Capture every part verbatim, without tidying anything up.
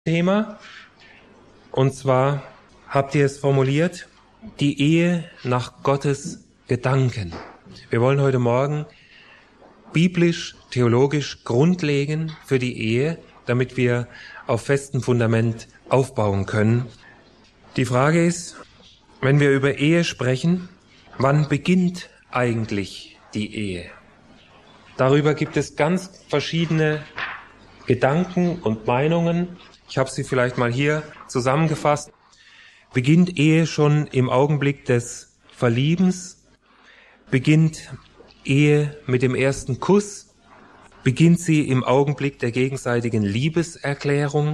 Thema, und zwar habt ihr es formuliert, die Ehe nach Gottes Gedanken. Wir wollen heute Morgen biblisch, theologisch grundlegen für die Ehe, damit wir auf festem Fundament aufbauen können. Die Frage ist, wenn wir über Ehe sprechen, wann beginnt eigentlich die Ehe? Darüber gibt es ganz verschiedene Gedanken und Meinungen. Ich habe sie vielleicht mal hier zusammengefasst. Beginnt Ehe schon im Augenblick des Verliebens? Beginnt Ehe mit dem ersten Kuss? Beginnt sie im Augenblick der gegenseitigen Liebeserklärung?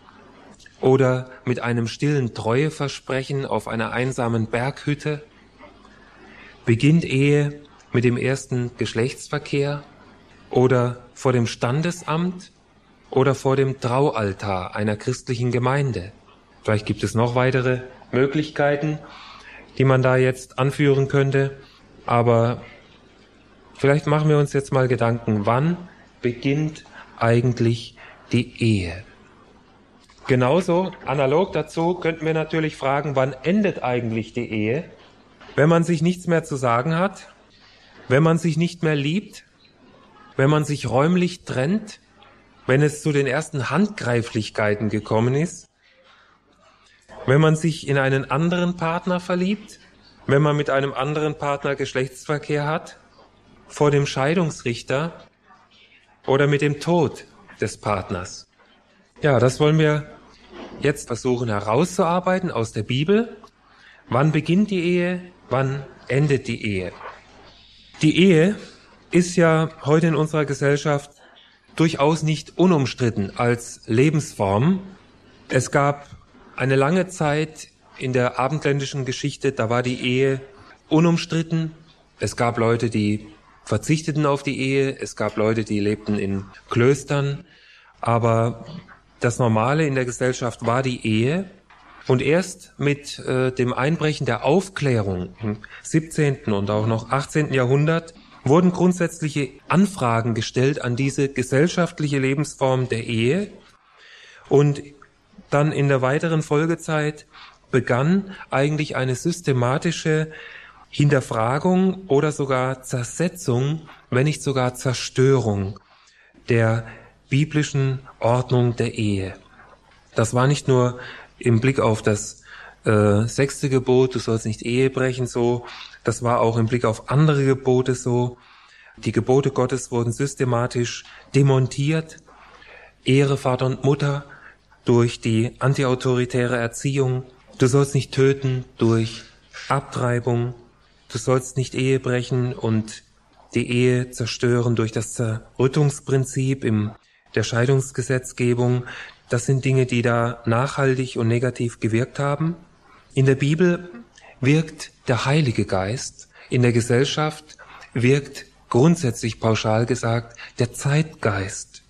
Oder mit einem stillen Treueversprechen auf einer einsamen Berghütte? Beginnt Ehe mit dem ersten Geschlechtsverkehr? Oder vor dem Standesamt? Oder vor dem Traualtar einer christlichen Gemeinde? Vielleicht gibt es noch weitere Möglichkeiten, die man da jetzt anführen könnte. Aber vielleicht machen wir uns jetzt mal Gedanken, wann beginnt eigentlich die Ehe? Genauso, analog dazu, könnten wir natürlich fragen, wann endet eigentlich die Ehe? Wenn man sich nichts mehr zu sagen hat, wenn man sich nicht mehr liebt, wenn man sich räumlich trennt, wenn es zu den ersten Handgreiflichkeiten gekommen ist, wenn man sich in einen anderen Partner verliebt, wenn man mit einem anderen Partner Geschlechtsverkehr hat, vor dem Scheidungsrichter oder mit dem Tod des Partners. Ja, das wollen wir jetzt versuchen herauszuarbeiten aus der Bibel. Wann beginnt die Ehe? Wann endet die Ehe? Die Ehe ist ja heute in unserer Gesellschaft durchaus nicht unumstritten als Lebensform. Es gab eine lange Zeit in der abendländischen Geschichte, da war die Ehe unumstritten. Es gab Leute, die verzichteten auf die Ehe, es gab Leute, die lebten in Klöstern, aber das Normale in der Gesellschaft war die Ehe. Und erst mit äh, dem Einbrechen der Aufklärung im siebzehnten und auch noch achtzehnten Jahrhundert wurden grundsätzliche Anfragen gestellt an diese gesellschaftliche Lebensform der Ehe. Und dann in der weiteren Folgezeit begann eigentlich eine systematische Hinterfragung oder sogar Zersetzung, wenn nicht sogar Zerstörung der biblischen Ordnung der Ehe. Das war nicht nur im Blick auf das äh, sechste Gebot, du sollst nicht Ehe brechen, so. Das war auch im Blick auf andere Gebote so. Die Gebote Gottes wurden systematisch demontiert. Ehre Vater und Mutter durch die antiautoritäre Erziehung. Du sollst nicht töten durch Abtreibung. Du sollst nicht Ehe brechen und die Ehe zerstören durch das Zerrüttungsprinzip in der Scheidungsgesetzgebung. Das sind Dinge, die da nachhaltig und negativ gewirkt haben. In der Bibel wirkt der Heilige Geist, in der Gesellschaft wirkt grundsätzlich pauschal gesagt der Zeitgeist.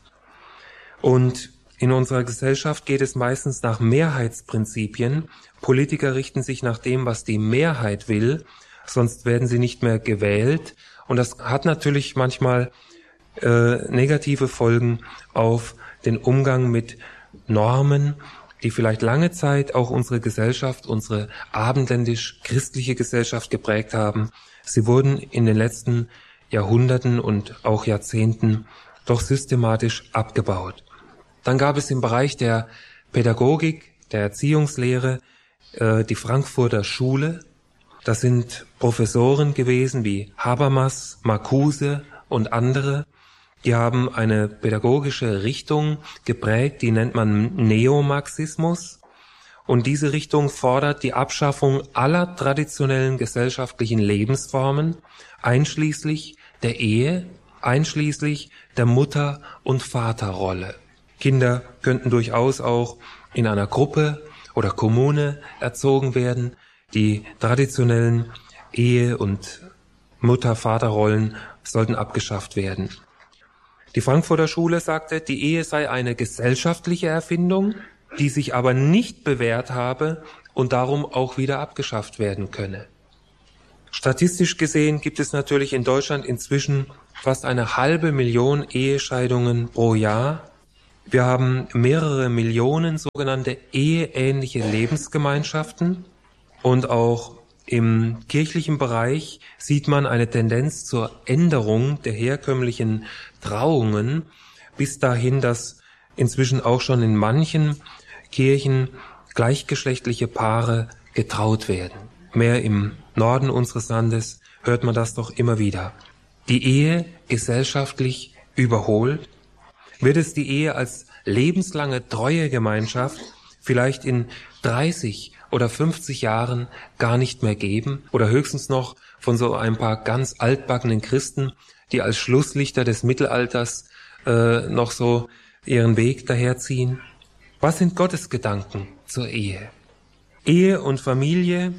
Und in unserer Gesellschaft geht es meistens nach Mehrheitsprinzipien. Politiker richten sich nach dem, was die Mehrheit will, sonst werden sie nicht mehr gewählt. Und das hat natürlich manchmal äh, negative Folgen auf den Umgang mit Normen, die vielleicht lange Zeit auch unsere Gesellschaft, unsere abendländisch-christliche Gesellschaft geprägt haben. Sie wurden in den letzten Jahrhunderten und auch Jahrzehnten doch systematisch abgebaut. Dann gab es im Bereich der Pädagogik, der Erziehungslehre, äh, die Frankfurter Schule. Das sind Professoren gewesen wie Habermas, Marcuse und andere. Die haben eine pädagogische Richtung geprägt, die nennt man Neomarxismus. Und diese Richtung fordert die Abschaffung aller traditionellen gesellschaftlichen Lebensformen, einschließlich der Ehe, einschließlich der Mutter- und Vaterrolle. Kinder könnten durchaus auch in einer Gruppe oder Kommune erzogen werden. Die traditionellen Ehe- und Mutter-Vater-Rollen sollten abgeschafft werden. Die Frankfurter Schule sagte, die Ehe sei eine gesellschaftliche Erfindung, die sich aber nicht bewährt habe und darum auch wieder abgeschafft werden könne. Statistisch gesehen gibt es natürlich in Deutschland inzwischen fast eine halbe Million Ehescheidungen pro Jahr. Wir haben mehrere Millionen sogenannte eheähnliche Lebensgemeinschaften und auch im kirchlichen Bereich sieht man eine Tendenz zur Änderung der herkömmlichen Trauungen bis dahin, dass inzwischen auch schon in manchen Kirchen gleichgeschlechtliche Paare getraut werden. Mehr im Norden unseres Landes hört man das doch immer wieder. Die Ehe gesellschaftlich überholt, wird es die Ehe als lebenslange Treuegemeinschaft vielleicht in dreißig oder fünfzig Jahren gar nicht mehr geben oder höchstens noch von so ein paar ganz altbackenen Christen, die als Schlusslichter des Mittelalters äh, noch so ihren Weg daherziehen. Was sind Gottes Gedanken zur Ehe? Ehe und Familie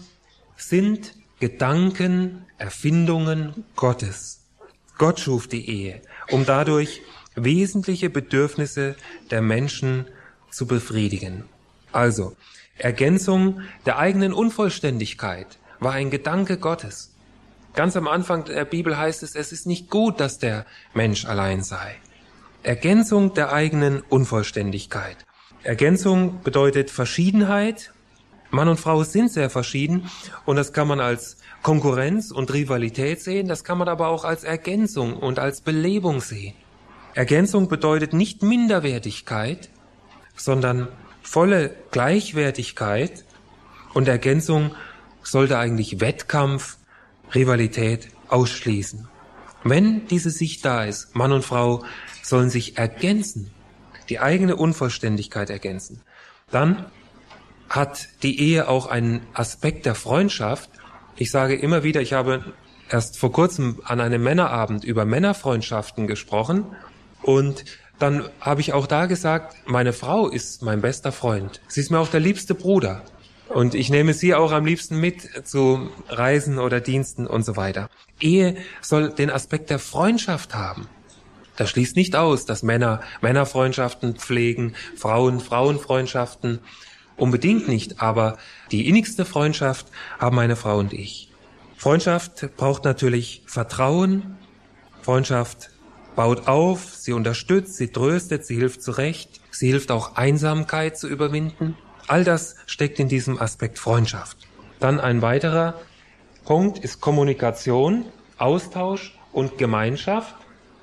sind Gedanken, Erfindungen Gottes. Gott schuf die Ehe, um dadurch wesentliche Bedürfnisse der Menschen zu befriedigen. Also, Ergänzung der eigenen Unvollständigkeit war ein Gedanke Gottes. Ganz am Anfang der Bibel heißt es, es ist nicht gut, dass der Mensch allein sei. Ergänzung der eigenen Unvollständigkeit. Ergänzung bedeutet Verschiedenheit. Mann und Frau sind sehr verschieden und das kann man als Konkurrenz und Rivalität sehen, das kann man aber auch als Ergänzung und als Belebung sehen. Ergänzung bedeutet nicht Minderwertigkeit, sondern volle Gleichwertigkeit und Ergänzung sollte eigentlich Wettkampf, Rivalität ausschließen. Wenn diese Sicht da ist, Mann und Frau sollen sich ergänzen, die eigene Unvollständigkeit ergänzen, dann hat die Ehe auch einen Aspekt der Freundschaft. Ich sage immer wieder, ich habe erst vor kurzem an einem Männerabend über Männerfreundschaften gesprochen und dann habe ich auch da gesagt, meine Frau ist mein bester Freund. Sie ist mir auch der liebste Bruder. Und ich nehme sie auch am liebsten mit zu Reisen oder Diensten und so weiter. Ehe soll den Aspekt der Freundschaft haben. Das schließt nicht aus, dass Männer Männerfreundschaften pflegen, Frauen Frauenfreundschaften. Unbedingt nicht, aber die innigste Freundschaft haben meine Frau und ich. Freundschaft braucht natürlich Vertrauen. Freundschaft baut auf, sie unterstützt, sie tröstet, sie hilft zurecht. Sie hilft auch Einsamkeit zu überwinden. All das steckt in diesem Aspekt Freundschaft. Dann ein weiterer Punkt ist Kommunikation, Austausch und Gemeinschaft.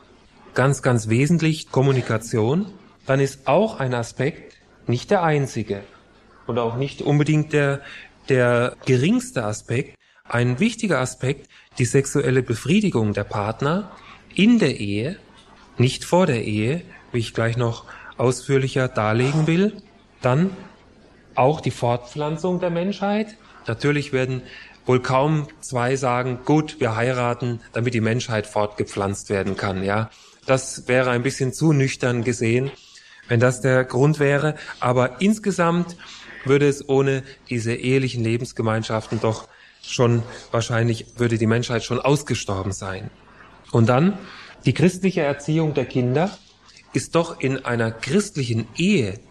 Ganz, ganz wesentlich Kommunikation. Dann ist auch ein Aspekt, nicht der einzige und auch nicht unbedingt der, der geringste Aspekt, ein wichtiger Aspekt, die sexuelle Befriedigung der Partner in der Ehe, nicht vor der Ehe, wie ich gleich noch ausführlicher darlegen will. Dann auch die Fortpflanzung der Menschheit. Natürlich werden wohl kaum zwei sagen, gut, wir heiraten, damit die Menschheit fortgepflanzt werden kann, ja. Das wäre ein bisschen zu nüchtern gesehen, wenn das der Grund wäre. Aber insgesamt würde es ohne diese ehelichen Lebensgemeinschaften doch schon wahrscheinlich, würde die Menschheit schon ausgestorben sein. Und dann die christliche Erziehung der Kinder ist doch in einer christlichen Ehe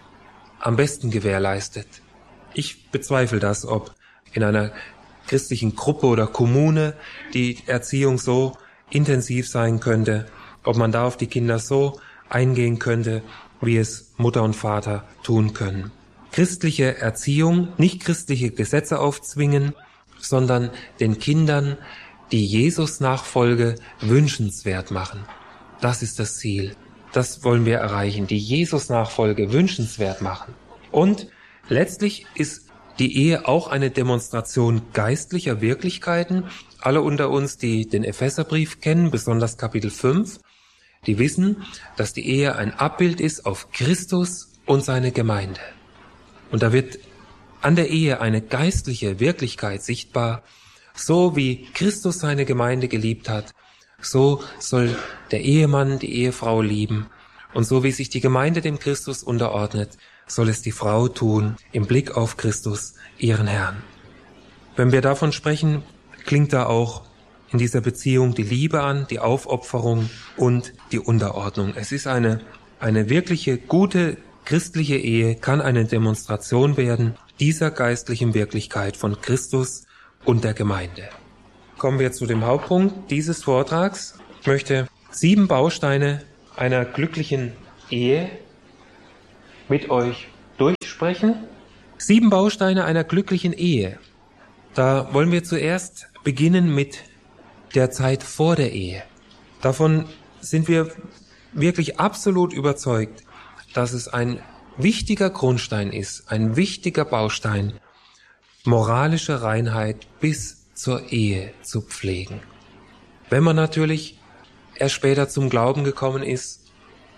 am besten gewährleistet. Ich bezweifle das, ob in einer christlichen Gruppe oder Kommune die Erziehung so intensiv sein könnte, ob man da auf die Kinder so eingehen könnte, wie es Mutter und Vater tun können. Christliche Erziehung, nicht christliche Gesetze aufzwingen, sondern den Kindern die Jesus-Nachfolge wünschenswert machen. Das ist das Ziel. Das wollen wir erreichen, die Jesus-Nachfolge wünschenswert machen. Und letztlich ist die Ehe auch eine Demonstration geistlicher Wirklichkeiten. Alle unter uns, die den Epheserbrief kennen, besonders Kapitel fünf, die wissen, dass die Ehe ein Abbild ist auf Christus und seine Gemeinde. Und da wird an der Ehe eine geistliche Wirklichkeit sichtbar. So wie Christus seine Gemeinde geliebt hat, so soll der Ehemann die Ehefrau lieben. Und so wie sich die Gemeinde dem Christus unterordnet, soll es die Frau tun, im Blick auf Christus, ihren Herrn. Wenn wir davon sprechen, klingt da auch in dieser Beziehung die Liebe an, die Aufopferung und die Unterordnung. Es ist eine, eine wirkliche gute christliche Ehe, kann eine Demonstration werden dieser geistlichen Wirklichkeit von Christus und der Gemeinde. Kommen wir zu dem Hauptpunkt dieses Vortrags. Ich möchte sieben Bausteine einer glücklichen Ehe mit euch durchsprechen. Sieben Bausteine einer glücklichen Ehe. Da wollen wir zuerst beginnen mit der Zeit vor der Ehe. Davon sind wir wirklich absolut überzeugt, dass es ein wichtiger Grundstein ist, ein wichtiger Baustein, moralische Reinheit bis zur Ehe zu pflegen. Wenn man natürlich erst später zum Glauben gekommen ist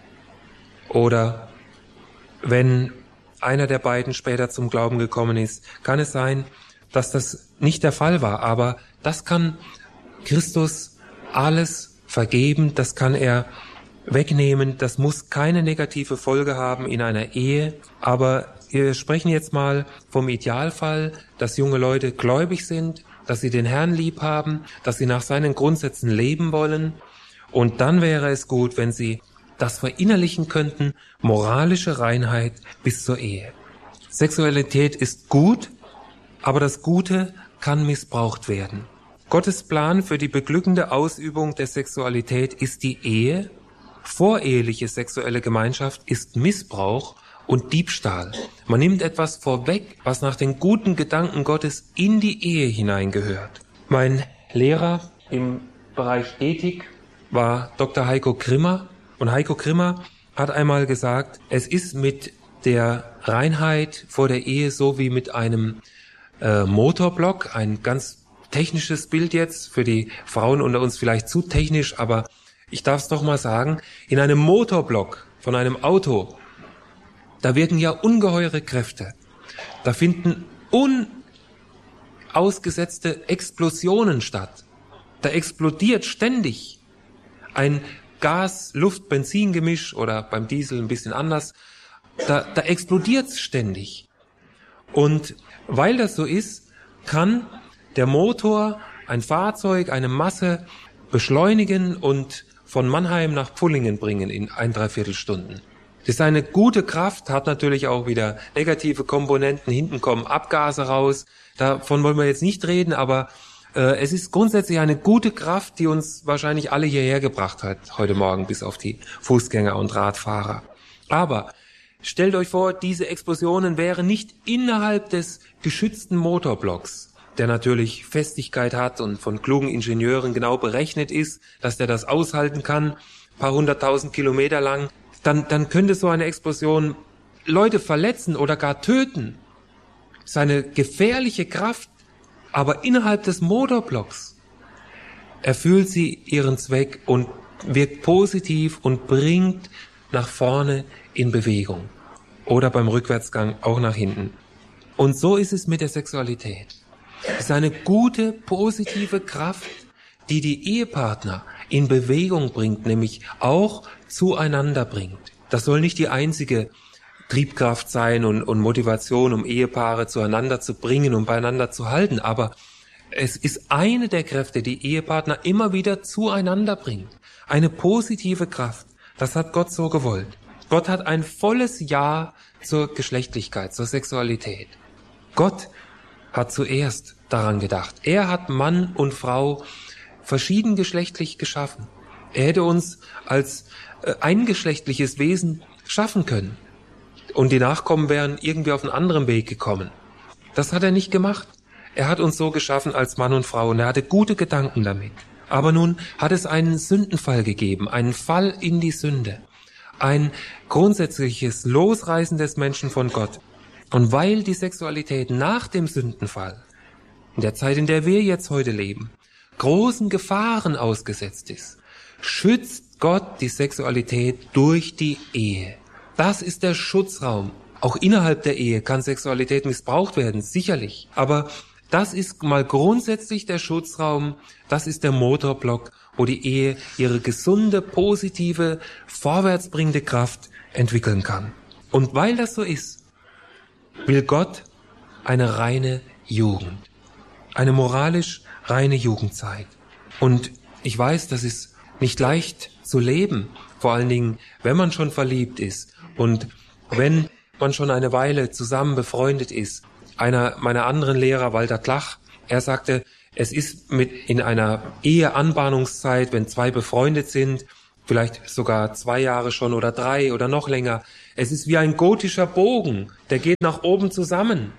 oder wenn einer der beiden später zum Glauben gekommen ist, kann es sein, dass das nicht der Fall war, aber das kann Christus alles vergeben, das kann er wegnehmen, das muss keine negative Folge haben in einer Ehe, aber wir sprechen jetzt mal vom Idealfall, dass junge Leute gläubig sind, dass sie den Herrn lieb haben, dass sie nach seinen Grundsätzen leben wollen, und dann wäre es gut, wenn sie das verinnerlichen könnten, moralische Reinheit bis zur Ehe. Sexualität ist gut, aber das Gute kann missbraucht werden. Gottes Plan für die beglückende Ausübung der Sexualität ist die Ehe. Voreheliche sexuelle Gemeinschaft ist Missbrauch und Diebstahl. Man nimmt etwas vorweg, was nach den guten Gedanken Gottes in die Ehe hineingehört. Mein Lehrer im Bereich Ethik war Doktor Heiko Grimmer. Und Heiko Grimmer hat einmal gesagt, es ist mit der Reinheit vor der Ehe so wie mit einem äh, Motorblock, ein ganz technisches Bild jetzt, für die Frauen unter uns vielleicht zu technisch, aber ich darf es doch mal sagen, in einem Motorblock von einem Auto, da wirken ja ungeheure Kräfte. Da finden unausgesetzte Explosionen statt. Da explodiert ständig ein Gas-Luft-Benzin-Gemisch oder beim Diesel ein bisschen anders. Da, da explodiert es ständig. Und weil das so ist, kann der Motor ein Fahrzeug, eine Masse beschleunigen und von Mannheim nach Pfullingen bringen in ein, dreiviertel Stunden. Das ist eine gute Kraft, hat natürlich auch wieder negative Komponenten. Hinten kommen Abgase raus. Davon wollen wir jetzt nicht reden, aber äh, es ist grundsätzlich eine gute Kraft, die uns wahrscheinlich alle hierher gebracht hat heute Morgen, bis auf die Fußgänger und Radfahrer. Aber stellt euch vor, diese Explosionen wären nicht innerhalb des geschützten Motorblocks, der natürlich Festigkeit hat und von klugen Ingenieuren genau berechnet ist, dass der das aushalten kann, paar hunderttausend Kilometer lang, dann, dann könnte so eine Explosion Leute verletzen oder gar töten. Das ist eine gefährliche Kraft, aber innerhalb des Motorblocks erfüllt sie ihren Zweck und wirkt positiv und bringt nach vorne in Bewegung oder beim Rückwärtsgang auch nach hinten. Und so ist es mit der Sexualität. Es ist eine gute, positive Kraft, die die Ehepartner in Bewegung bringt, nämlich auch zueinander bringt. Das soll nicht die einzige Triebkraft sein und, und Motivation, um Ehepaare zueinander zu bringen und beieinander zu halten, aber es ist eine der Kräfte, die Ehepartner immer wieder zueinander bringt. Eine positive Kraft. Das hat Gott so gewollt. Gott hat ein volles Ja zur Geschlechtlichkeit, zur Sexualität. Gott hat zuerst daran gedacht. Er hat Mann und Frau verschiedengeschlechtlich geschaffen. Er hätte uns als äh, eingeschlechtliches Wesen schaffen können. Und die Nachkommen wären irgendwie auf einen anderen Weg gekommen. Das hat er nicht gemacht. Er hat uns so geschaffen als Mann und Frau und er hatte gute Gedanken damit. Aber nun hat es einen Sündenfall gegeben, einen Fall in die Sünde. Ein grundsätzliches Losreißen des Menschen von Gott. Und weil die Sexualität nach dem Sündenfall, in der Zeit, in der wir jetzt heute leben, großen Gefahren ausgesetzt ist, schützt Gott die Sexualität durch die Ehe. Das ist der Schutzraum. Auch innerhalb der Ehe kann Sexualität missbraucht werden, sicherlich. Aber das ist mal grundsätzlich der Schutzraum, das ist der Motorblock, wo die Ehe ihre gesunde, positive, vorwärtsbringende Kraft entwickeln kann. Und weil das so ist, will Gott eine reine Jugend, eine moralisch reine Jugendzeit. Und ich weiß, das ist nicht leicht zu leben, vor allen Dingen, wenn man schon verliebt ist und wenn man schon eine Weile zusammen befreundet ist. Einer meiner anderen Lehrer, Walter Klach, er sagte, es ist mit in einer Eheanbahnungszeit, wenn zwei befreundet sind, vielleicht sogar zwei Jahre schon oder drei oder noch länger. Es ist wie ein gotischer Bogen, der geht nach oben zusammen.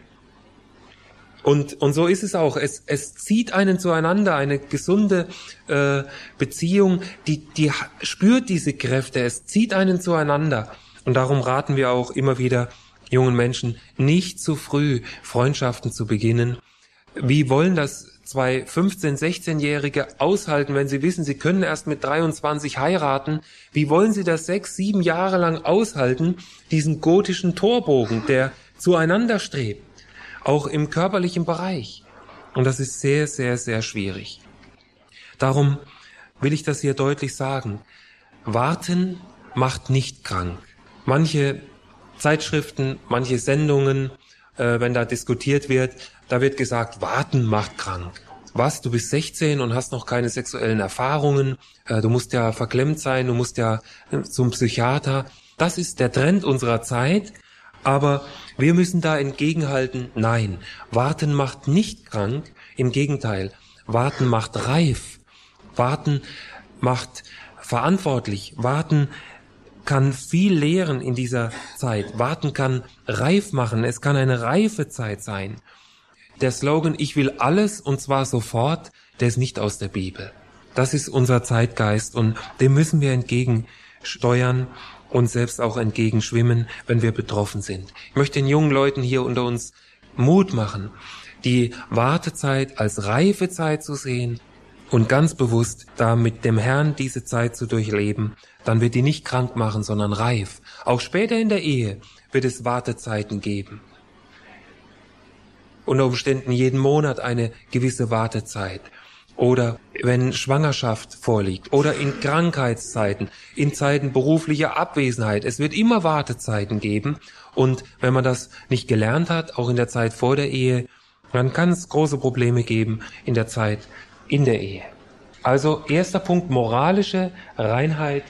Und, und so ist es auch. Es, es zieht einen zueinander, eine gesunde äh, Beziehung, die, die spürt diese Kräfte, es zieht einen zueinander. Und darum raten wir auch immer wieder jungen Menschen, nicht zu früh Freundschaften zu beginnen. Wie wollen das zwei fünfzehn-, sechzehnjährige aushalten, wenn sie wissen, sie können erst mit dreiundzwanzig heiraten? Wie wollen sie das sechs, sieben Jahre lang aushalten, diesen gotischen Torbogen, der zueinander strebt? Auch im körperlichen Bereich. Und das ist sehr, sehr, sehr schwierig. Darum will ich das hier deutlich sagen. Warten macht nicht krank. Manche Zeitschriften, manche Sendungen, äh, wenn da diskutiert wird, da wird gesagt, warten macht krank. Was, du bist sechzehn und hast noch keine sexuellen Erfahrungen, äh, du musst ja verklemmt sein, du musst ja äh, zum Psychiater. Das ist der Trend unserer Zeit. Aber wir müssen da entgegenhalten, nein, Warten macht nicht krank, im Gegenteil, Warten macht reif, Warten macht verantwortlich, Warten kann viel lehren in dieser Zeit, Warten kann reif machen, es kann eine reife Zeit sein. Der Slogan, ich will alles und zwar sofort, der ist nicht aus der Bibel. Das ist unser Zeitgeist und dem müssen wir entgegensteuern, uns selbst auch entgegenschwimmen, wenn wir betroffen sind. Ich möchte den jungen Leuten hier unter uns Mut machen, die Wartezeit als reife Zeit zu sehen und ganz bewusst da mit dem Herrn diese Zeit zu durchleben. Dann wird die nicht krank machen, sondern reif. Auch später in der Ehe wird es Wartezeiten geben. Unter Umständen jeden Monat eine gewisse Wartezeit. Oder wenn Schwangerschaft vorliegt oder in Krankheitszeiten, in Zeiten beruflicher Abwesenheit. Es wird immer Wartezeiten geben und wenn man das nicht gelernt hat, auch in der Zeit vor der Ehe, dann kann es große Probleme geben in der Zeit in der Ehe. Also erster Punkt, moralische Reinheit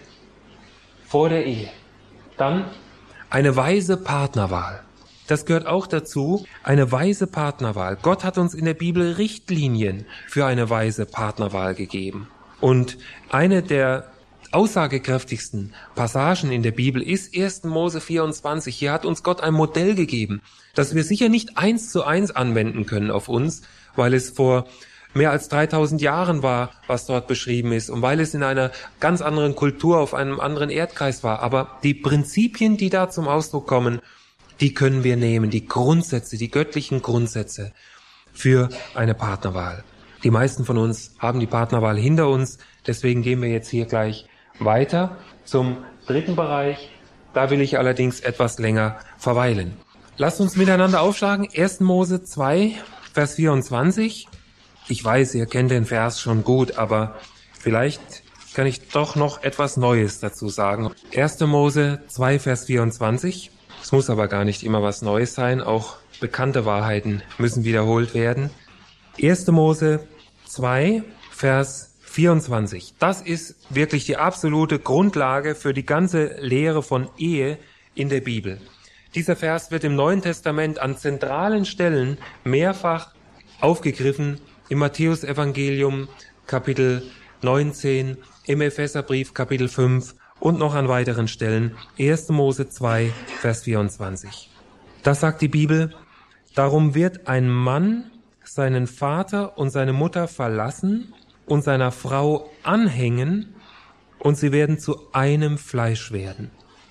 vor der Ehe. Dann eine weise Partnerwahl. Das gehört auch dazu, eine weise Partnerwahl. Gott hat uns in der Bibel Richtlinien für eine weise Partnerwahl gegeben. Und eine der aussagekräftigsten Passagen in der Bibel ist erster Mose vierundzwanzig. Hier hat uns Gott ein Modell gegeben, das wir sicher nicht eins zu eins anwenden können auf uns, weil es vor mehr als dreitausend Jahren war, was dort beschrieben ist und weil es in einer ganz anderen Kultur, auf einem anderen Erdkreis war. Aber die Prinzipien, die da zum Ausdruck kommen, die können wir nehmen, die Grundsätze, die göttlichen Grundsätze für eine Partnerwahl. Die meisten von uns haben die Partnerwahl hinter uns, deswegen gehen wir jetzt hier gleich weiter zum dritten Bereich. Da will ich allerdings etwas länger verweilen. Lasst uns miteinander aufschlagen, erster Mose zwei, Vers vierundzwanzig. Ich weiß, ihr kennt den Vers schon gut, aber vielleicht kann ich doch noch etwas Neues dazu sagen. erster Mose zwei, Vers vierundzwanzig. Es muss aber gar nicht immer was Neues sein, auch bekannte Wahrheiten müssen wiederholt werden. erster Mose zwei, Vers vierundzwanzig. Das ist wirklich die absolute Grundlage für die ganze Lehre von Ehe in der Bibel. Dieser Vers wird im Neuen Testament an zentralen Stellen mehrfach aufgegriffen, im Matthäusevangelium Kapitel neunzehn, im Epheserbrief Kapitel fünf, und noch an weiteren Stellen, erster Mose zwei, Vers vierundzwanzig. Das sagt die Bibel, darum wird ein Mann seinen Vater und seine Mutter verlassen und seiner Frau anhängen und sie werden zu einem Fleisch werden.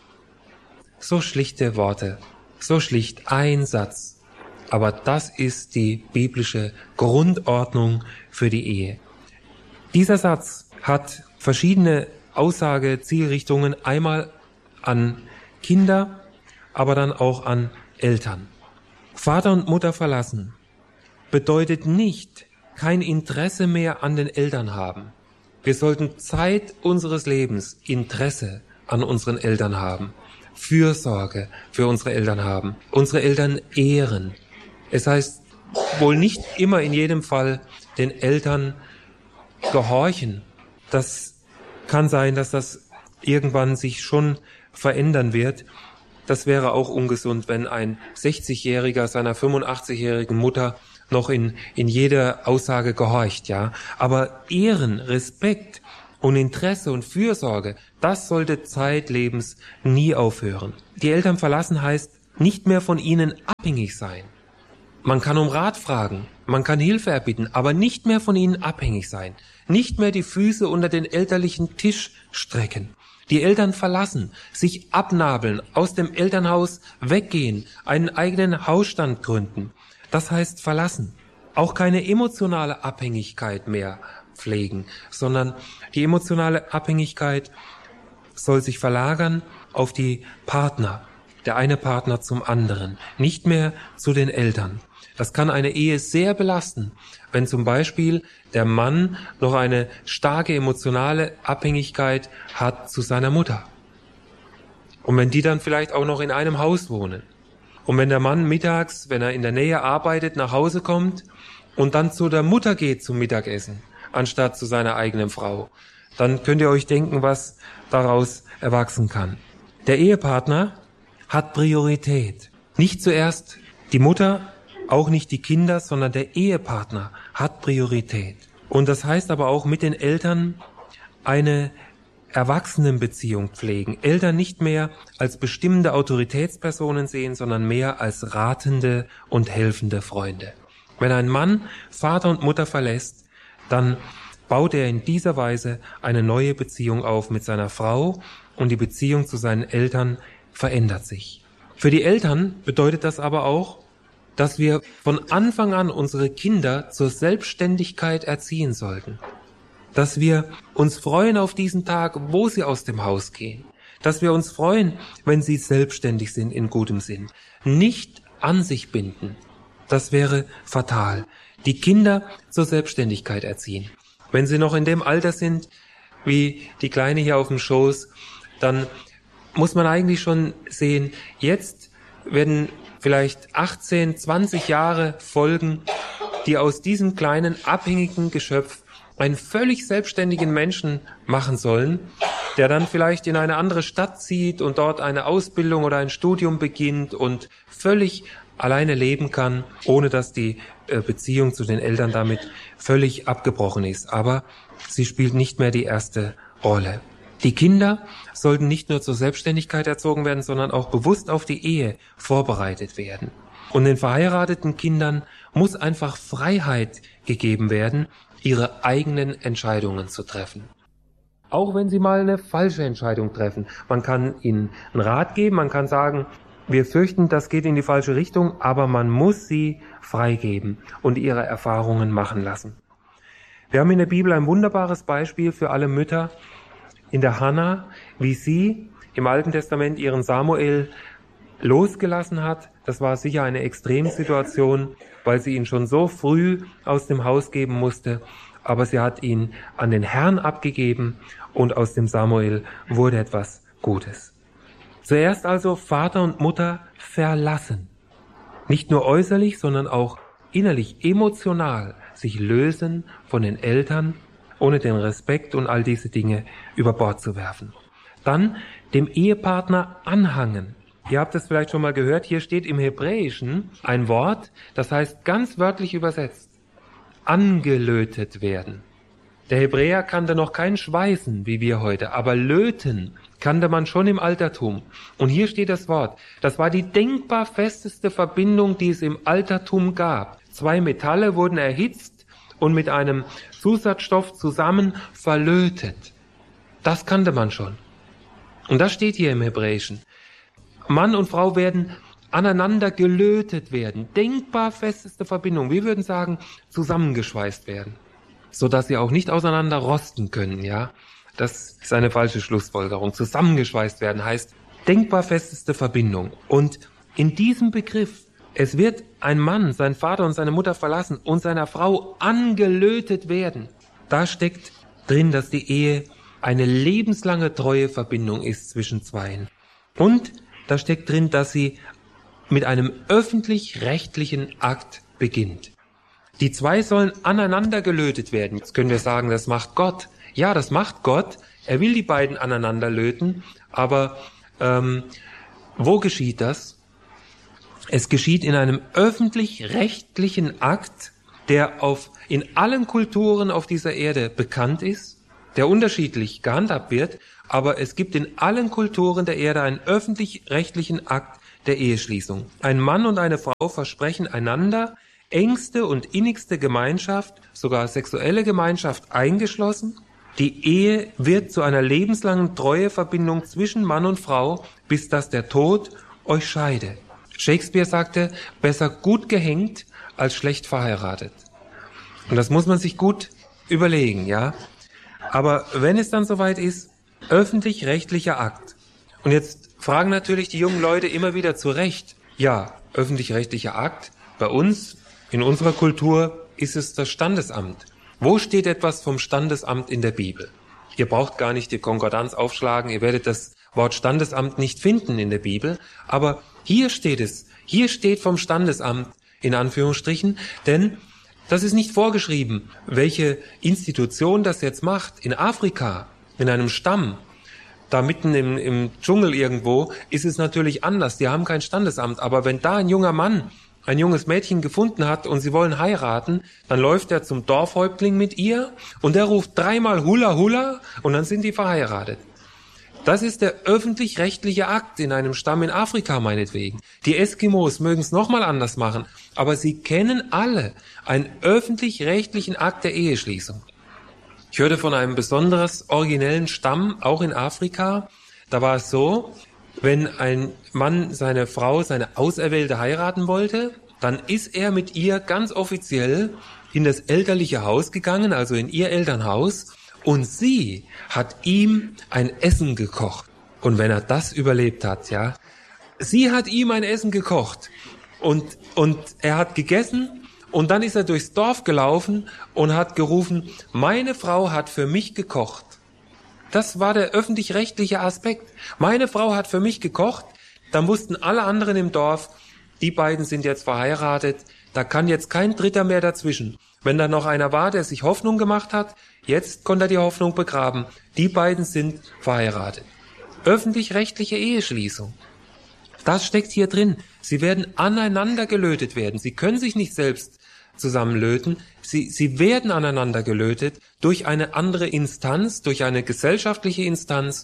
So schlichte Worte, so schlicht ein Satz. Aber das ist die biblische Grundordnung für die Ehe. Dieser Satz hat verschiedene Aussage, Zielrichtungen, einmal an Kinder, aber dann auch an Eltern. Vater und Mutter verlassen bedeutet nicht kein Interesse mehr an den Eltern haben. Wir sollten Zeit unseres Lebens Interesse an unseren Eltern haben, Fürsorge für unsere Eltern haben, unsere Eltern ehren. Es heißt wohl nicht immer in jedem Fall den Eltern gehorchen. Das kann sein, dass das irgendwann sich schon verändern wird. Das wäre auch ungesund, wenn ein sechzigjähriger seiner fünfundachtzigjährigen Mutter noch in, in jeder Aussage gehorcht, ja. Aber Ehren, Respekt Und Interesse und Fürsorge, das sollte zeitlebens nie aufhören. Die Eltern verlassen heißt, nicht mehr von ihnen abhängig sein. Man kann um Rat fragen, man kann Hilfe erbitten, aber nicht mehr von ihnen abhängig sein. Nicht mehr die Füße unter den elterlichen Tisch strecken. Die Eltern verlassen, sich abnabeln, aus dem Elternhaus weggehen, einen eigenen Hausstand gründen. Das heißt verlassen. Auch keine emotionale Abhängigkeit mehr pflegen, sondern die emotionale Abhängigkeit soll sich verlagern auf die Partner, der eine Partner zum anderen, nicht mehr zu den Eltern. Das kann eine Ehe sehr belasten, wenn zum Beispiel der Mann noch eine starke emotionale Abhängigkeit hat zu seiner Mutter. Und wenn die dann vielleicht auch noch in einem Haus wohnen. Und wenn der Mann mittags, wenn er in der Nähe arbeitet, nach Hause kommt und dann zu der Mutter geht zum Mittagessen, anstatt zu seiner eigenen Frau, dann könnt ihr euch denken, was daraus erwachsen kann. Der Ehepartner hat Priorität. Nicht zuerst die Mutter, auch nicht die Kinder, sondern der Ehepartner hat Priorität. Und das heißt aber auch mit den Eltern eine Erwachsenenbeziehung pflegen. Eltern nicht mehr als bestimmende Autoritätspersonen sehen, sondern mehr als ratende und helfende Freunde. Wenn ein Mann Vater und Mutter verlässt, dann baut er in dieser Weise eine neue Beziehung auf mit seiner Frau und die Beziehung zu seinen Eltern verändert sich. Für die Eltern bedeutet das aber auch, dass wir von Anfang an unsere Kinder zur Selbstständigkeit erziehen sollten. Dass wir uns freuen auf diesen Tag, wo sie aus dem Haus gehen. Dass wir uns freuen, wenn sie selbstständig sind in gutem Sinn. Nicht an sich binden. Das wäre fatal. Die Kinder zur Selbstständigkeit erziehen. Wenn sie noch in dem Alter sind, wie die Kleine hier auf dem Schoß, dann muss man eigentlich schon sehen, jetzt werden vielleicht achtzehn, zwanzig Jahre folgen, die aus diesem kleinen, abhängigen Geschöpf einen völlig selbstständigen Menschen machen sollen, der dann vielleicht in eine andere Stadt zieht und dort eine Ausbildung oder ein Studium beginnt und völlig alleine leben kann, ohne dass die Beziehung zu den Eltern damit völlig abgebrochen ist. Aber sie spielt nicht mehr die erste Rolle. Die Kinder sollten nicht nur zur Selbstständigkeit erzogen werden, sondern auch bewusst auf die Ehe vorbereitet werden. Und den verheirateten Kindern muss einfach Freiheit gegeben werden, ihre eigenen Entscheidungen zu treffen. Auch wenn sie mal eine falsche Entscheidung treffen. Man kann ihnen einen Rat geben, man kann sagen, wir fürchten, das geht in die falsche Richtung, aber man muss sie freigeben und ihre Erfahrungen machen lassen. Wir haben in der Bibel ein wunderbares Beispiel für alle Mütter, in der Hannah, wie sie im Alten Testament ihren Samuel losgelassen hat. Das war sicher eine Extremsituation, weil sie ihn schon so früh aus dem Haus geben musste. Aber sie hat ihn an den Herrn abgegeben und aus dem Samuel wurde etwas Gutes. Zuerst also Vater und Mutter verlassen. Nicht nur äußerlich, sondern auch innerlich, emotional sich lösen von den Eltern, ohne den Respekt und all diese Dinge über Bord zu werfen. Dann dem Ehepartner anhangen. Ihr habt es vielleicht schon mal gehört, hier steht im Hebräischen ein Wort, das heißt ganz wörtlich übersetzt, angelötet werden. Der Hebräer kannte noch kein Schweißen, wie wir heute, aber löten kannte man schon im Altertum. Und hier steht das Wort, das war die denkbar festeste Verbindung, die es im Altertum gab. Zwei Metalle wurden erhitzt und mit einem Zusatzstoff zusammen verlötet. Das kannte man schon. Und das steht hier im Hebräischen. Mann und Frau werden aneinander gelötet werden. Denkbar festeste Verbindung. Wir würden sagen, zusammengeschweißt werden. Sodass sie auch nicht auseinander rosten können, ja. Das ist eine falsche Schlussfolgerung. Zusammengeschweißt werden heißt denkbar festeste Verbindung. Und in diesem Begriff, es wird ein Mann, sein Vater und seine Mutter verlassen und seiner Frau angelötet werden. Da steckt drin, dass die Ehe eine lebenslange treue Verbindung ist zwischen zweien. Und da steckt drin, dass sie mit einem öffentlich-rechtlichen Akt beginnt. Die zwei sollen aneinander gelötet werden. Jetzt können wir sagen, das macht Gott. Ja, das macht Gott. Er will die beiden aneinander löten. Aber ähm, wo geschieht das? Es geschieht in einem öffentlich-rechtlichen Akt, der auf, in allen Kulturen auf dieser Erde bekannt ist. der unterschiedlich gehandhabt wird, aber es gibt in allen Kulturen der Erde einen öffentlich-rechtlichen Akt der Eheschließung. Ein Mann und eine Frau versprechen einander engste und innigste Gemeinschaft, sogar sexuelle Gemeinschaft eingeschlossen. Die Ehe wird zu einer lebenslangen Treueverbindung zwischen Mann und Frau, bis dass der Tod euch scheide. Shakespeare sagte, besser gut gehängt als schlecht verheiratet. Und das muss man sich gut überlegen, ja. Aber wenn es dann soweit ist, öffentlich-rechtlicher Akt. Und jetzt fragen natürlich die jungen Leute immer wieder zu Recht, ja, öffentlich-rechtlicher Akt, bei uns, in unserer Kultur, ist es das Standesamt. Wo steht etwas vom Standesamt in der Bibel? Ihr braucht gar nicht die Konkordanz aufschlagen, ihr werdet das Wort Standesamt nicht finden in der Bibel, aber hier steht es, hier steht vom Standesamt in Anführungsstrichen, denn das ist nicht vorgeschrieben, welche Institution das jetzt macht. In Afrika, in einem Stamm, da mitten im, im Dschungel irgendwo, ist es natürlich anders, die haben kein Standesamt, aber wenn da ein junger Mann ein junges Mädchen gefunden hat und sie wollen heiraten, dann läuft er zum Dorfhäuptling mit ihr und der ruft dreimal Hula Hula und dann sind die verheiratet. Das ist der öffentlich-rechtliche Akt in einem Stamm in Afrika meinetwegen. Die Eskimos mögen es nochmal anders machen, aber sie kennen alle einen öffentlich-rechtlichen Akt der Eheschließung. Ich hörte von einem besonders originellen Stamm, auch in Afrika. Da war es so, wenn ein Mann seine Frau, seine Auserwählte heiraten wollte, dann ist er mit ihr ganz offiziell in das elterliche Haus gegangen, also in ihr Elternhaus, und sie hat ihm ein Essen gekocht. Und wenn er das überlebt hat, ja, sie hat ihm ein Essen gekocht und, und er hat gegessen und dann ist er durchs Dorf gelaufen und hat gerufen, meine Frau hat für mich gekocht. Das war der öffentlich-rechtliche Aspekt. Meine Frau hat für mich gekocht, dann wussten alle anderen im Dorf, die beiden sind jetzt verheiratet, da kann jetzt kein Dritter mehr dazwischen. Wenn da noch einer war, der sich Hoffnung gemacht hat, jetzt konnte er die Hoffnung begraben. Die beiden sind verheiratet. Öffentlich-rechtliche Eheschließung. Das steckt hier drin. Sie werden aneinander gelötet werden. Sie können sich nicht selbst zusammenlöten. Sie, sie werden aneinander gelötet durch eine andere Instanz, durch eine gesellschaftliche Instanz.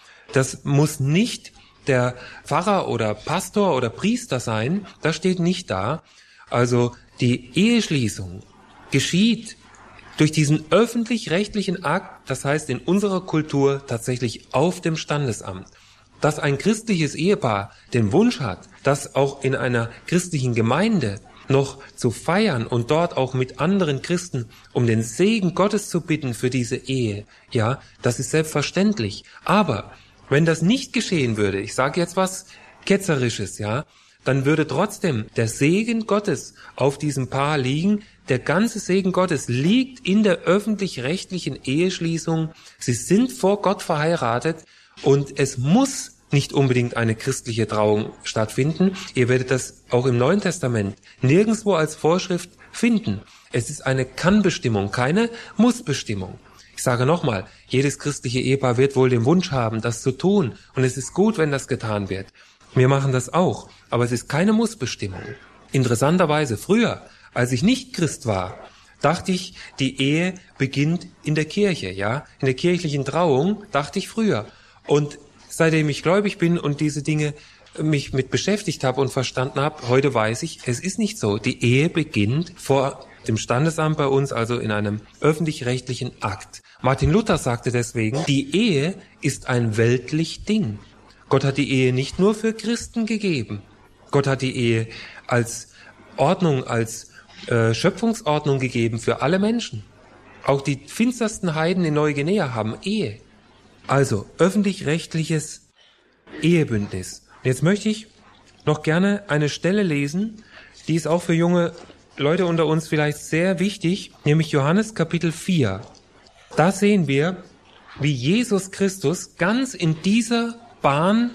Das muss nicht der Pfarrer oder Pastor oder Priester sein. Das steht nicht da. Also die Eheschließung geschieht durch diesen öffentlich-rechtlichen Akt, das heißt in unserer Kultur tatsächlich auf dem Standesamt. Dass ein christliches Ehepaar den Wunsch hat, das auch in einer christlichen Gemeinde noch zu feiern und dort auch mit anderen Christen um den Segen Gottes zu bitten für diese Ehe, ja, das ist selbstverständlich. Aber wenn das nicht geschehen würde, ich sage jetzt was Ketzerisches, ja, dann würde trotzdem der Segen Gottes auf diesem Paar liegen. Der ganze Segen Gottes liegt in der öffentlich-rechtlichen Eheschließung. Sie sind vor Gott verheiratet und es muss nicht unbedingt eine christliche Trauung stattfinden. Ihr werdet das auch im Neuen Testament nirgendwo als Vorschrift finden. Es ist eine Kann-Bestimmung, keine Muss-Bestimmung. Ich sage nochmal, jedes christliche Ehepaar wird wohl den Wunsch haben, das zu tun. Und es ist gut, wenn das getan wird. Wir machen das auch, aber es ist keine Muss-Bestimmung. Interessanterweise früher, als ich nicht Christ war, dachte ich, die Ehe beginnt in der Kirche, ja, in der kirchlichen Trauung, dachte ich früher. Und seitdem ich gläubig bin und diese Dinge mich mit beschäftigt habe und verstanden habe, heute weiß ich, es ist nicht so. Die Ehe beginnt vor dem Standesamt bei uns, also in einem öffentlich-rechtlichen Akt. Martin Luther sagte deswegen, die Ehe ist ein weltlich Ding. Gott hat die Ehe nicht nur für Christen gegeben. Gott hat die Ehe als Ordnung, als äh, Schöpfungsordnung gegeben für alle Menschen. Auch die finstersten Heiden in Neuguinea haben Ehe. Also öffentlich-rechtliches Ehebündnis. Und jetzt möchte ich noch gerne eine Stelle lesen, die ist auch für junge Leute unter uns vielleicht sehr wichtig, nämlich Johannes Kapitel vier. Da sehen wir, wie Jesus Christus ganz in dieser Bahn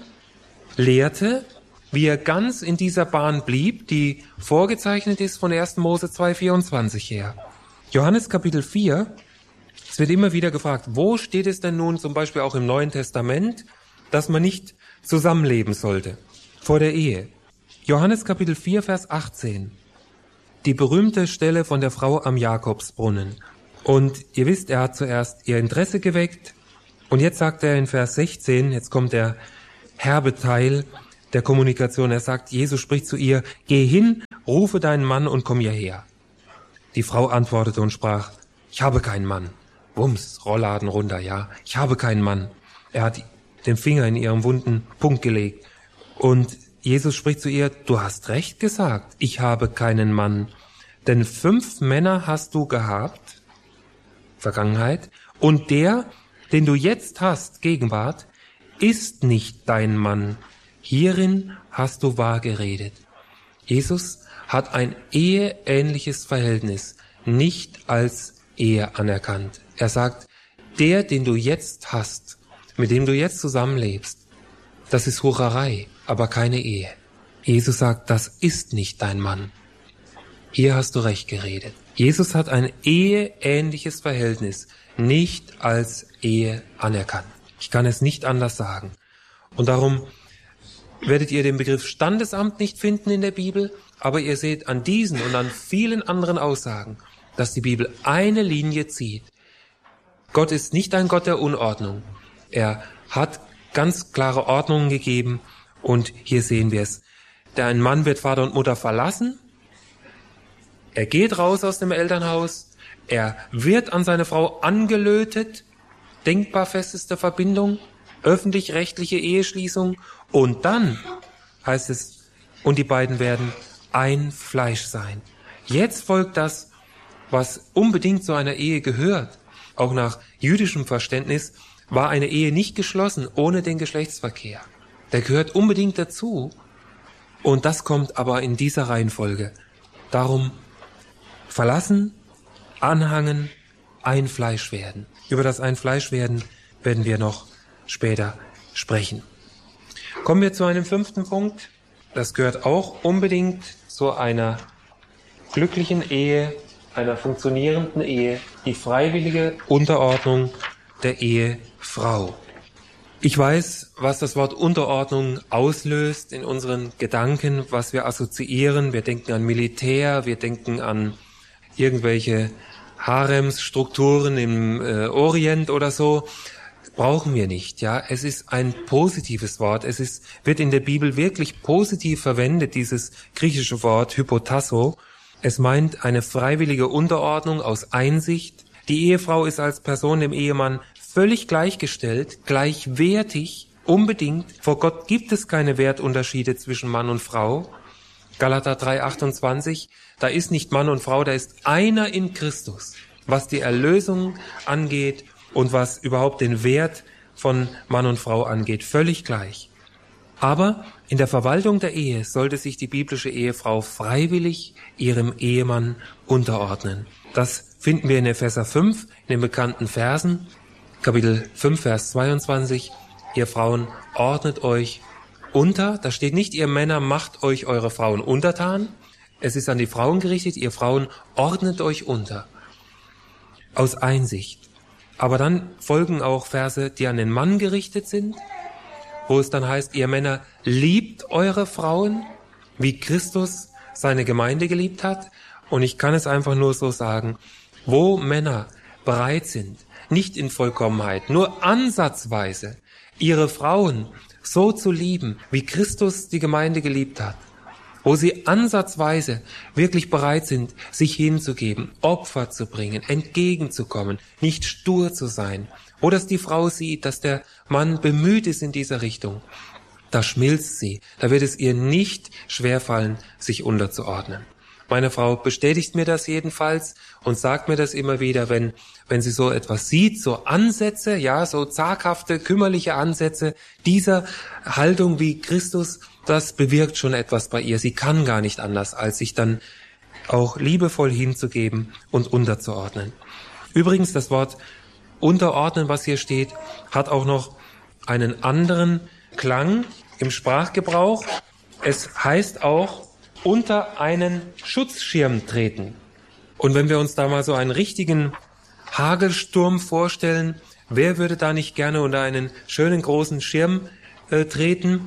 lehrte, wie er ganz in dieser Bahn blieb, die vorgezeichnet ist von ersten Mose zwei vierundzwanzig her. Johannes Kapitel vier, es wird immer wieder gefragt, wo steht es denn nun zum Beispiel auch im Neuen Testament, dass man nicht zusammenleben sollte vor der Ehe. Johannes Kapitel vier, Vers achtzehn. Die berühmte Stelle von der Frau am Jakobsbrunnen. Und ihr wisst, er hat zuerst ihr Interesse geweckt. Und jetzt sagt er in Vers sechzehn, jetzt kommt der herbe Teil der Kommunikation. Er sagt, Jesus spricht zu ihr, geh hin, rufe deinen Mann und komm hierher. Die Frau antwortete und sprach, ich habe keinen Mann. Wumms, Rollladen runter, ja, ich habe keinen Mann. Er hat den Finger in ihren wunden Punkt gelegt. Und Jesus spricht zu ihr, du hast recht gesagt, ich habe keinen Mann. Denn fünf Männer hast du gehabt, Vergangenheit, und der, den du jetzt hast, Gegenwart, ist nicht dein Mann. Hierin hast du wahr geredet. Jesus hat ein eheähnliches Verhältnis nicht als Ehe anerkannt. Er sagt, der, den du jetzt hast, mit dem du jetzt zusammenlebst, das ist Hurerei, aber keine Ehe. Jesus sagt, das ist nicht dein Mann. Hier hast du recht geredet. Jesus hat ein eheähnliches Verhältnis nicht als Ehe anerkannt. Ich kann es nicht anders sagen. Und darum werdet ihr den Begriff Standesamt nicht finden in der Bibel, aber ihr seht an diesen und an vielen anderen Aussagen, dass die Bibel eine Linie zieht. Gott ist nicht ein Gott der Unordnung. Er hat ganz klare Ordnungen gegeben und hier sehen wir es. Der ein Mann wird Vater und Mutter verlassen. Er geht raus aus dem Elternhaus. Er wird an seine Frau angelötet. Denkbar festeste Verbindung, öffentlich-rechtliche Eheschließung. Und dann heißt es, und die beiden werden ein Fleisch sein. Jetzt folgt das, was unbedingt zu einer Ehe gehört. Auch nach jüdischem Verständnis war eine Ehe nicht geschlossen ohne den Geschlechtsverkehr. Der gehört unbedingt dazu. Und das kommt aber in dieser Reihenfolge. Darum verlassen, anhangen, ein Fleisch werden. Über das ein Fleisch werden werden wir noch später sprechen. Kommen wir zu einem fünften Punkt. Das gehört auch unbedingt zu einer glücklichen Ehe, einer funktionierenden Ehe, die freiwillige Unterordnung der Ehefrau. Ich weiß, was das Wort Unterordnung auslöst in unseren Gedanken, was wir assoziieren. Wir denken an Militär, wir denken an irgendwelche Haremsstrukturen im äh, Orient oder so. Brauchen wir nicht, ja. Es ist ein positives Wort. Es ist, wird in der Bibel wirklich positiv verwendet, dieses griechische Wort Hypotasso. Es meint eine freiwillige Unterordnung aus Einsicht. Die Ehefrau ist als Person dem Ehemann völlig gleichgestellt, gleichwertig, unbedingt. Vor Gott gibt es keine Wertunterschiede zwischen Mann und Frau. Galater drei achtundzwanzig, da ist nicht Mann und Frau, da ist einer in Christus, was die Erlösung angeht und was überhaupt den Wert von Mann und Frau angeht, völlig gleich. Aber in der Verwaltung der Ehe sollte sich die biblische Ehefrau freiwillig ihrem Ehemann unterordnen. Das finden wir in Epheser fünf, in den bekannten Versen, Kapitel fünf, Vers zweiundzwanzig. Ihr Frauen, ordnet euch unter. Da steht nicht, ihr Männer, macht euch eure Frauen untertan. Es ist an die Frauen gerichtet, ihr Frauen, ordnet euch unter. Aus Einsicht. Aber dann folgen auch Verse, die an den Mann gerichtet sind, wo es dann heißt, ihr Männer, liebt eure Frauen, wie Christus seine Gemeinde geliebt hat. Und ich kann es einfach nur so sagen, wo Männer bereit sind, nicht in Vollkommenheit, nur ansatzweise ihre Frauen so zu lieben, wie Christus die Gemeinde geliebt hat, wo sie ansatzweise wirklich bereit sind, sich hinzugeben, Opfer zu bringen, entgegenzukommen, nicht stur zu sein, wo das die Frau sieht, dass der Mann bemüht ist in dieser Richtung, da schmilzt sie, da wird es ihr nicht schwerfallen, sich unterzuordnen. Meine Frau bestätigt mir das jedenfalls und sagt mir das immer wieder, wenn wenn sie so etwas sieht, so Ansätze, ja, so zaghafte, kümmerliche Ansätze dieser Haltung wie Christus, das bewirkt schon etwas bei ihr. Sie kann gar nicht anders, als sich dann auch liebevoll hinzugeben und unterzuordnen. Übrigens, das Wort unterordnen, was hier steht, hat auch noch einen anderen Klang im Sprachgebrauch. Es heißt auch unter einen Schutzschirm treten. Und wenn wir uns da mal so einen richtigen Hagelsturm vorstellen, wer würde da nicht gerne unter einen schönen großen Schirm äh, treten?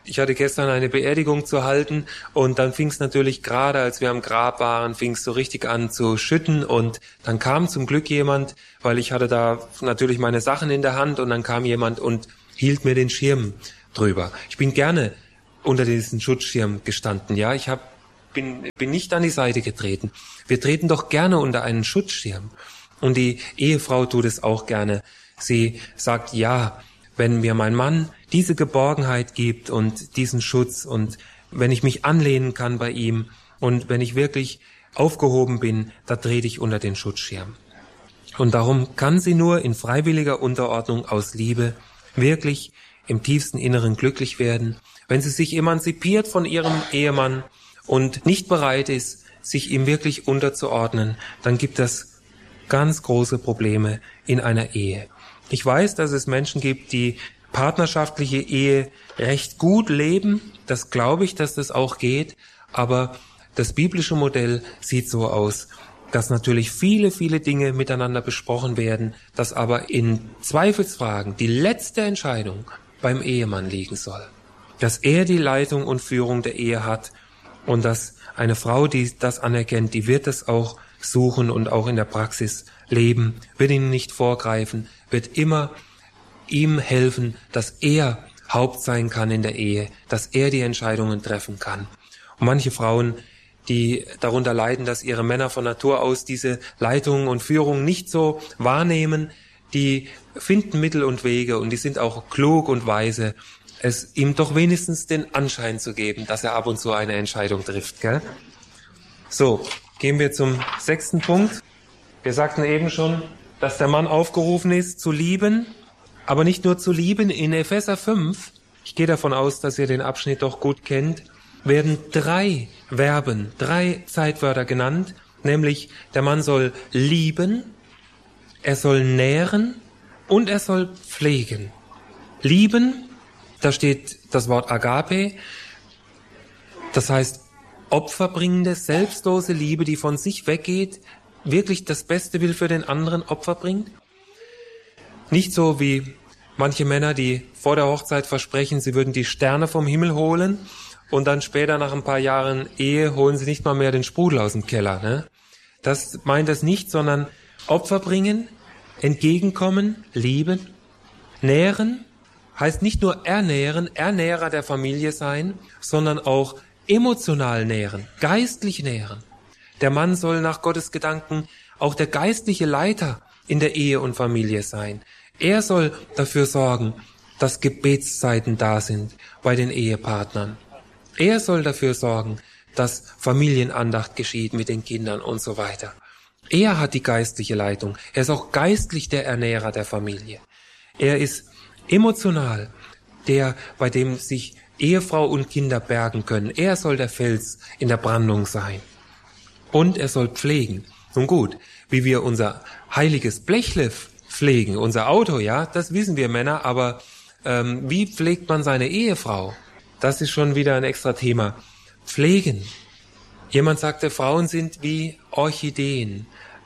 Ich hatte gestern eine Beerdigung zu halten und dann fing es natürlich gerade, als wir am Grab waren, fing es so richtig an zu schütten und dann kam zum Glück jemand, weil ich hatte da natürlich meine Sachen in der Hand und dann kam jemand und hielt mir den Schirm drüber. Ich bin gerne unter diesen Schutzschirm gestanden, ja, ich hab, bin, bin nicht an die Seite getreten. Wir treten doch gerne unter einen Schutzschirm und die Ehefrau tut es auch gerne. Sie sagt, ja, wenn mir mein Mann diese Geborgenheit gibt und diesen Schutz und wenn ich mich anlehnen kann bei ihm und wenn ich wirklich aufgehoben bin, da trete ich unter den Schutzschirm. Und darum kann sie nur in freiwilliger Unterordnung aus Liebe wirklich im tiefsten Inneren glücklich werden, wenn sie sich emanzipiert von ihrem Ehemann und nicht bereit ist, sich ihm wirklich unterzuordnen, dann gibt das ganz große Probleme in einer Ehe. Ich weiß, dass es Menschen gibt, die partnerschaftliche Ehe recht gut leben. Das glaube ich, dass das auch geht. Aber das biblische Modell sieht so aus, dass natürlich viele, viele Dinge miteinander besprochen werden, dass aber in Zweifelsfragen die letzte Entscheidung beim Ehemann liegen soll. Dass er die Leitung und Führung der Ehe hat und dass eine Frau, die das anerkennt, die wird es auch suchen und auch in der Praxis leben, wird ihn nicht vorgreifen, wird immer ihm helfen, dass er Haupt sein kann in der Ehe, dass er die Entscheidungen treffen kann. Und manche Frauen, die darunter leiden, dass ihre Männer von Natur aus diese Leitung und Führung nicht so wahrnehmen, die finden Mittel und Wege und die sind auch klug und weise, es ihm doch wenigstens den Anschein zu geben, dass er ab und zu eine Entscheidung trifft, gell? So, gehen wir zum sechsten Punkt. Wir sagten eben schon, dass der Mann aufgerufen ist, zu lieben, aber nicht nur zu lieben. In Epheser fünf, ich gehe davon aus, dass ihr den Abschnitt doch gut kennt, werden drei Verben, drei Zeitwörter genannt, nämlich der Mann soll lieben, er soll nähren und er soll pflegen. Lieben, da steht das Wort Agape, das heißt opferbringende, selbstlose Liebe, die von sich weggeht, wirklich das Beste will für den anderen, Opfer bringt. Nicht so wie manche Männer, die vor der Hochzeit versprechen, sie würden die Sterne vom Himmel holen und dann später nach ein paar Jahren Ehe holen sie nicht mal mehr den Sprudel aus dem Keller. Ne? Das meint es nicht, sondern Opfer bringen, entgegenkommen, lieben, nähren, heißt nicht nur ernähren, Ernährer der Familie sein, sondern auch emotional nähren, geistlich nähren. Der Mann soll nach Gottes Gedanken auch der geistliche Leiter in der Ehe und Familie sein. Er soll dafür sorgen, dass Gebetszeiten da sind bei den Ehepartnern. Er soll dafür sorgen, dass Familienandacht geschieht mit den Kindern und so weiter. Er hat die geistliche Leitung. Er ist auch geistlich der Ernährer der Familie. Er ist emotional der, bei dem sich Ehefrau und Kinder bergen können. Er soll der Fels in der Brandung sein. Und er soll pflegen. Nun gut, wie wir unser heiliges Blechle pflegen, unser Auto, ja, das wissen wir Männer, aber ähm, wie pflegt man seine Ehefrau? Das ist schon wieder ein extra Thema. Pflegen. Jemand sagte, Frauen sind wie Orchideen,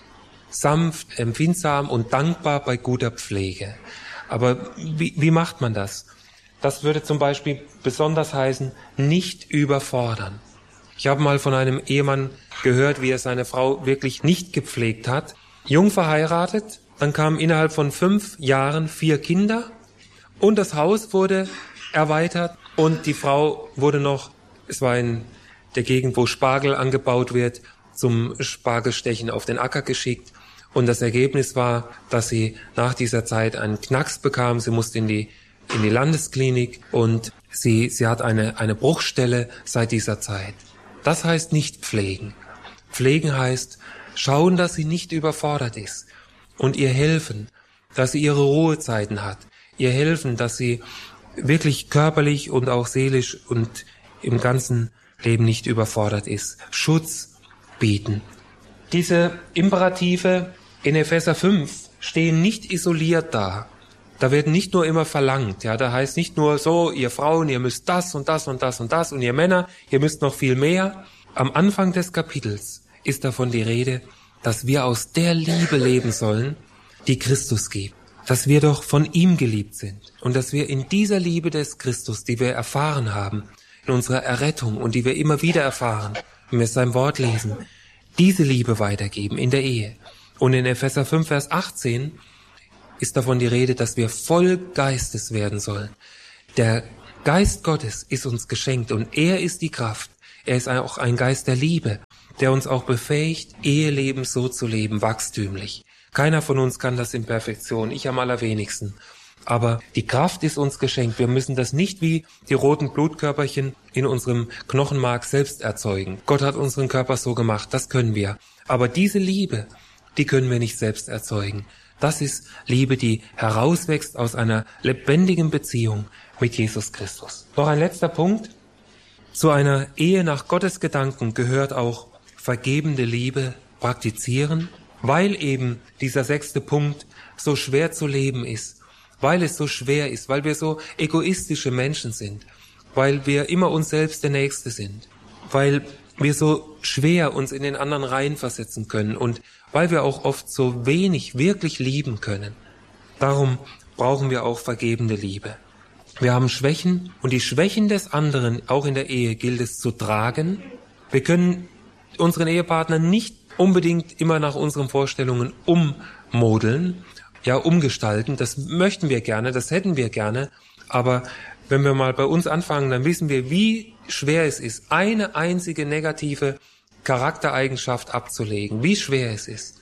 sanft, empfindsam und dankbar bei guter Pflege. Aber wie, wie macht man das? Das würde zum Beispiel besonders heißen, nicht überfordern. Ich habe mal von einem Ehemann gehört, wie er seine Frau wirklich nicht gepflegt hat. Jung verheiratet, dann kamen innerhalb von fünf Jahren vier Kinder und das Haus wurde erweitert und die Frau wurde noch, es war in der Gegend, wo Spargel angebaut wird, zum Spargelstechen auf den Acker geschickt. Und das Ergebnis war, dass sie nach dieser Zeit einen Knacks bekam. Sie musste in die, in die Landesklinik und sie, sie hat eine, eine Bruchstelle seit dieser Zeit. Das heißt nicht pflegen. Pflegen heißt schauen, dass sie nicht überfordert ist und ihr helfen, dass sie ihre Ruhezeiten hat. Ihr helfen, dass sie wirklich körperlich und auch seelisch und im ganzen Leben nicht überfordert ist. Schutz bieten. Diese Imperative in Epheser fünf stehen nicht isoliert da. Da werden nicht nur immer verlangt, ja, da heißt nicht nur so, ihr Frauen, ihr müsst das und das und das und das und ihr Männer, ihr müsst noch viel mehr. Am Anfang des Kapitels ist davon die Rede, dass wir aus der Liebe leben sollen, die Christus gibt. dass wir doch von ihm geliebt sind und dass wir in dieser Liebe des Christus, die wir erfahren haben, in unserer Errettung und die wir immer wieder erfahren, wenn wir sein Wort lesen, diese Liebe weitergeben in der Ehe. Und in Epheser fünf, Vers achtzehn ist davon die Rede, dass wir voll Geistes werden sollen. Der Geist Gottes ist uns geschenkt und er ist die Kraft. Er ist auch ein Geist der Liebe, der uns auch befähigt, Eheleben so zu leben, wachstümlich. Keiner von uns kann das in Perfektion, ich am allerwenigsten. Aber die Kraft ist uns geschenkt. Wir müssen das nicht wie die roten Blutkörperchen in unserem Knochenmark selbst erzeugen. Gott hat unseren Körper so gemacht, das können wir. Aber diese Liebe, die können wir nicht selbst erzeugen. Das ist Liebe, die herauswächst aus einer lebendigen Beziehung mit Jesus Christus. Noch ein letzter Punkt. Zu einer Ehe nach Gottes Gedanken gehört auch vergebende Liebe praktizieren, weil eben dieser sechste Punkt so schwer zu leben ist, weil es so schwer ist, weil wir so egoistische Menschen sind, weil wir immer uns selbst der Nächste sind, weil wir so schwer uns in den anderen reinversetzen können und weil wir auch oft so wenig wirklich lieben können. Darum brauchen wir auch vergebende Liebe. Wir haben Schwächen und die Schwächen des anderen, auch in der Ehe, gilt es zu tragen. Wir können unseren Ehepartner nicht unbedingt immer nach unseren Vorstellungen ummodeln, ja umgestalten. Das möchten wir gerne, das hätten wir gerne. Aber wenn wir mal bei uns anfangen, dann wissen wir, wie schwer es ist, eine einzige negative Charaktereigenschaft abzulegen, wie schwer es ist.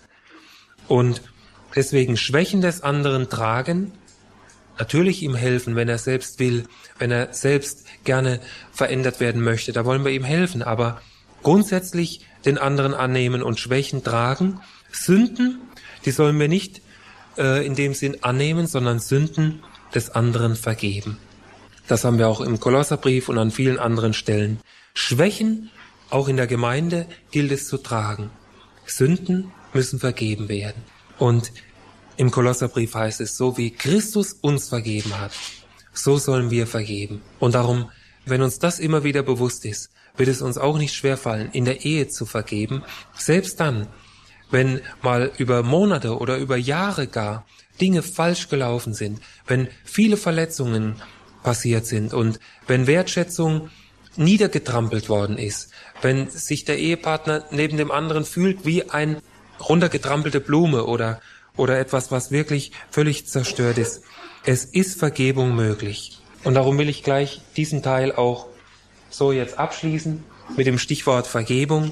Und deswegen Schwächen des anderen tragen, natürlich ihm helfen, wenn er selbst will, wenn er selbst gerne verändert werden möchte, da wollen wir ihm helfen, aber grundsätzlich den anderen annehmen und Schwächen tragen. Sünden, die sollen wir nicht äh, in dem Sinn annehmen, sondern Sünden des anderen vergeben. Das haben wir auch im Kolosserbrief und an vielen anderen Stellen. Schwächen, auch in der Gemeinde, gilt es zu tragen. Sünden müssen vergeben werden. Und im Kolosserbrief heißt es, so wie Christus uns vergeben hat, so sollen wir vergeben. Und darum, wenn uns das immer wieder bewusst ist, wird es uns auch nicht schwerfallen, in der Ehe zu vergeben, selbst dann, wenn mal über Monate oder über Jahre gar Dinge falsch gelaufen sind, wenn viele Verletzungen passiert sind und wenn Wertschätzung niedergetrampelt worden ist, wenn sich der Ehepartner neben dem anderen fühlt wie ein runtergetrampelte Blume oder oder etwas, was wirklich völlig zerstört ist. Es ist Vergebung möglich. Und darum will ich gleich diesen Teil auch so jetzt abschließen mit dem Stichwort Vergebung.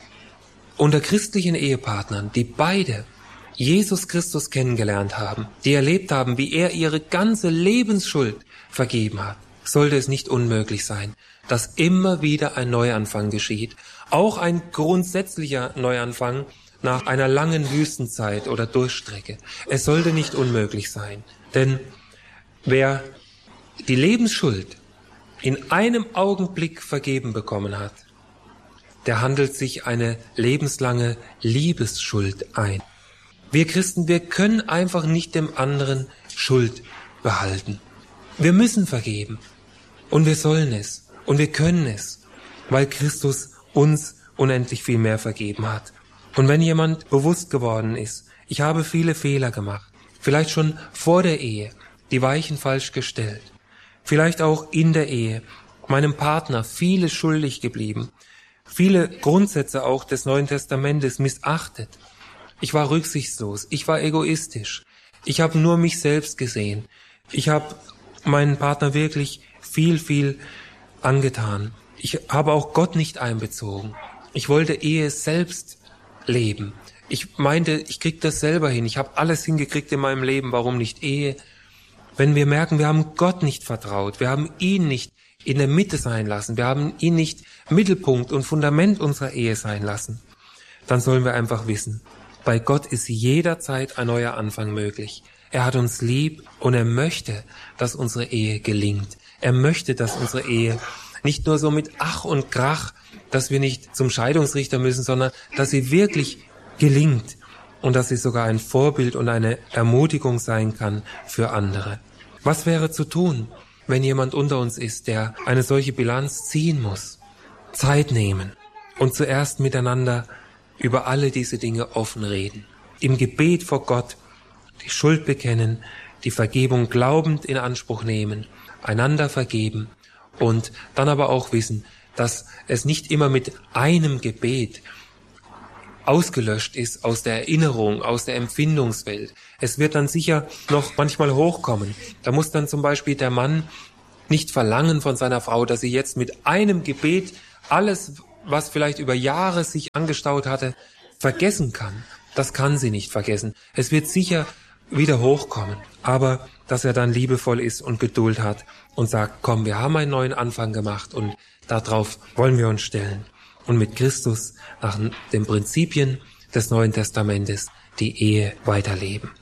Unter christlichen Ehepartnern, die beide Jesus Christus kennengelernt haben, die erlebt haben, wie er ihre ganze Lebensschuld vergeben hat, sollte es nicht unmöglich sein, dass immer wieder ein Neuanfang geschieht. Auch ein grundsätzlicher Neuanfang nach einer langen Wüstenzeit oder Durchstrecke. Es sollte nicht unmöglich sein. Denn wer die Lebensschuld in einem Augenblick vergeben bekommen hat, der handelt sich eine lebenslange Liebesschuld ein. Wir Christen, wir können einfach nicht dem anderen Schuld behalten. Wir müssen vergeben. Und wir sollen es. Und wir können es, weil Christus uns unendlich viel mehr vergeben hat. Und wenn jemand bewusst geworden ist, ich habe viele Fehler gemacht, vielleicht schon vor der Ehe, die Weichen falsch gestellt, vielleicht auch in der Ehe, meinem Partner vieles schuldig geblieben, viele Grundsätze auch des Neuen Testamentes missachtet. Ich war rücksichtslos, ich war egoistisch, ich habe nur mich selbst gesehen, ich habe meinen Partner wirklich viel, viel angetan. Ich habe auch Gott nicht einbezogen. Ich wollte Ehe selbst leben. Ich meinte, ich krieg das selber hin. Ich habe alles hingekriegt in meinem Leben. Warum nicht Ehe? Wenn wir merken, wir haben Gott nicht vertraut, wir haben ihn nicht in der Mitte sein lassen, wir haben ihn nicht Mittelpunkt und Fundament unserer Ehe sein lassen, dann sollen wir einfach wissen, bei Gott ist jederzeit ein neuer Anfang möglich. Er hat uns lieb und er möchte, dass unsere Ehe gelingt. Er möchte, dass unsere Ehe nicht nur so mit Ach und Krach, dass wir nicht zum Scheidungsrichter müssen, sondern dass sie wirklich gelingt und dass sie sogar ein Vorbild und eine Ermutigung sein kann für andere. Was wäre zu tun, wenn jemand unter uns ist, der eine solche Bilanz ziehen muss? Zeit nehmen und zuerst miteinander über alle diese Dinge offen reden. Im Gebet vor Gott die Schuld bekennen, die Vergebung glaubend in Anspruch nehmen, einander vergeben und dann aber auch wissen, dass es nicht immer mit einem Gebet ausgelöscht ist aus der Erinnerung, aus der Empfindungswelt. Es wird dann sicher noch manchmal hochkommen. Da muss dann zum Beispiel der Mann nicht verlangen von seiner Frau, dass sie jetzt mit einem Gebet alles, was vielleicht über Jahre sich angestaut hatte, vergessen kann. Das kann sie nicht vergessen. Es wird sicher wieder hochkommen, aber dass er dann liebevoll ist und Geduld hat und sagt, komm, wir haben einen neuen Anfang gemacht und darauf wollen wir uns stellen und mit Christus nach den Prinzipien des Neuen Testamentes die Ehe weiterleben.